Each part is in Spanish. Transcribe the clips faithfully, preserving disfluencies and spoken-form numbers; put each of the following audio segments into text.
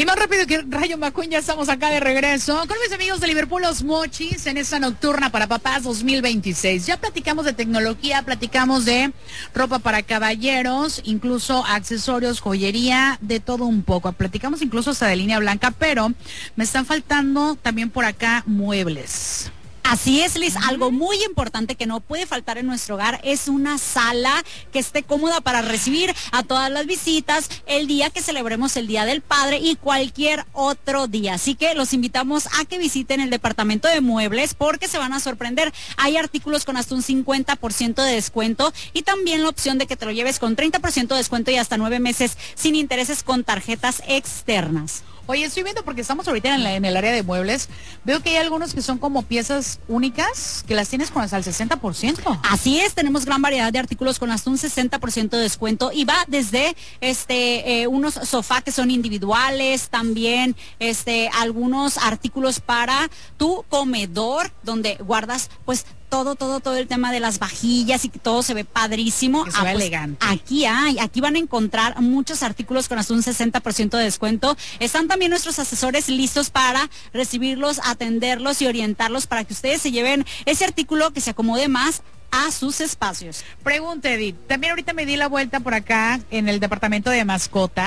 Y más rápido que Rayo McQueen, ya estamos acá de regreso con mis amigos de Liverpool Los Mochis en esta nocturna para papás dos mil veintiséis. Ya platicamos de tecnología, platicamos de ropa para caballeros, incluso accesorios, joyería, de todo un poco. Platicamos incluso hasta de línea blanca, pero me están faltando también por acá muebles. Así es, Liz, algo muy importante que no puede faltar en nuestro hogar es una sala que esté cómoda para recibir a todas las visitas el día que celebremos el Día del Padre y cualquier otro día. Así que los invitamos a que visiten el departamento de muebles porque se van a sorprender. Hay artículos con hasta un cincuenta por ciento de descuento y también la opción de que te lo lleves con treinta por ciento de descuento y hasta nueve meses sin intereses con tarjetas externas. Oye, estoy viendo porque estamos ahorita en, la, en el área de muebles. Veo que hay algunos que son como piezas únicas que las tienes con hasta el sesenta por ciento. Así es, tenemos gran variedad de artículos con hasta un sesenta por ciento de descuento y va desde este eh, unos sofás que son individuales, también este algunos artículos para tu comedor donde guardas pues todo, todo, todo el tema de las vajillas y que todo se ve padrísimo. Que se ve ah, pues, elegante. Aquí hay, aquí van a encontrar muchos artículos con hasta un sesenta por ciento de descuento. Están también nuestros asesores listos para recibirlos, atenderlos y orientarlos para que ustedes se lleven ese artículo que se acomode más a sus espacios. Pregunta, Edith. También ahorita me di la vuelta por acá en el departamento de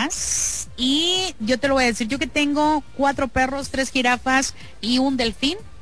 mascotas y yo te lo voy a decir, yo que tengo cuatro perros, tres jirafas y un delfín.